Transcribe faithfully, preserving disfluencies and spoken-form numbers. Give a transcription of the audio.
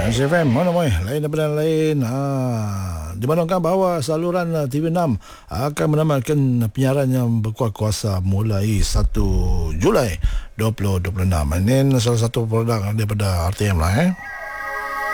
Ais F M, mana moy? Lain daripada lain. Ha, dimaklumkan bahawa saluran T V enam akan menamatkan penyiaran yang berkuat kuasa mulai satu Julai dua ribu dua puluh enam. Ini salah satu produk daripada R T M lah eh.